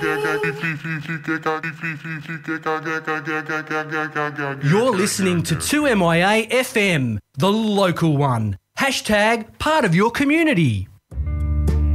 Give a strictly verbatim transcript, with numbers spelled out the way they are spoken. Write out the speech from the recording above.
You're listening to two M I A F M, the local one. Hashtag part of your community.